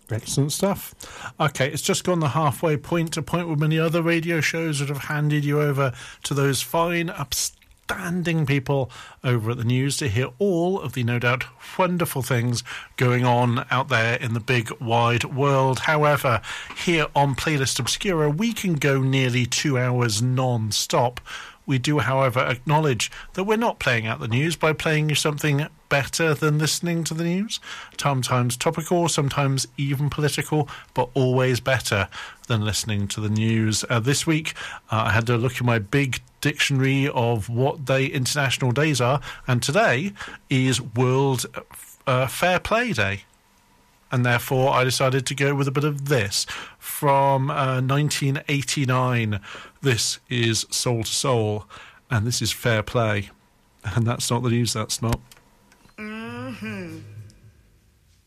Excellent stuff. Okay, it's just gone the halfway point, a point where many other radio shows would have handed you over to those fine, upstanding people over at the news to hear all of the, no doubt, wonderful things going on out there in the big, wide world. However, here on Playlist Obscura, we can go nearly 2 hours non-stop. We do, however, acknowledge that we're not playing out the news by playing you something better than listening to the news. Sometimes topical, sometimes even political, but always better than listening to the news. This week, I had to look in my big dictionary of what international days are, and today is World Fair Play Day. And therefore, I decided to go with a bit of this from 1989. This is Soul to Soul, and this is Fair Play. And that's not the news, that's not. Mm-hmm.